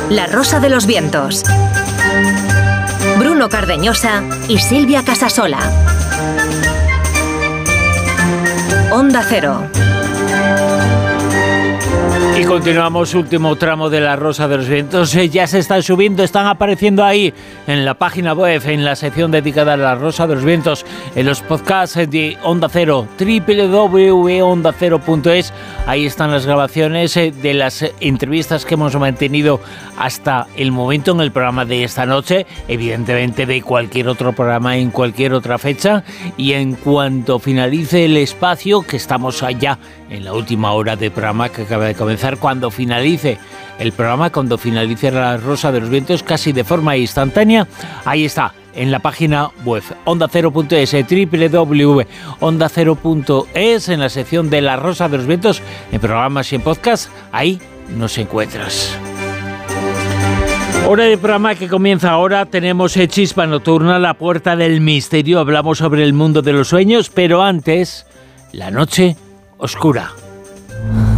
La Rosa de los Vientos. Bruno Cardeñosa y Silvia Casasola. Onda Cero. Y continuamos, último tramo de La Rosa de los Vientos. Ya se están subiendo, están apareciendo ahí en la página web, en la sección dedicada a La Rosa de los Vientos, en los podcasts de Onda Cero, www.ondacero.es. Ahí están las grabaciones de las entrevistas que hemos mantenido hasta el momento en el programa de esta noche, evidentemente de cualquier otro programa en cualquier otra fecha. Y en cuanto finalice el espacio, que estamos allá en la última hora de programa que acaba de comenzar, cuando finalice el programa, cuando finalice La Rosa de los Vientos, casi de forma instantánea, ahí está, en la página web ondacero.es, www.ondacero.es, en la sección de La Rosa de los Vientos, en programas y en podcast, ahí nos encuentras. Hora de programa que comienza ahora. Tenemos Chispa Nocturna, la puerta del misterio. Hablamos sobre el mundo de los sueños, pero antes, la noche oscura.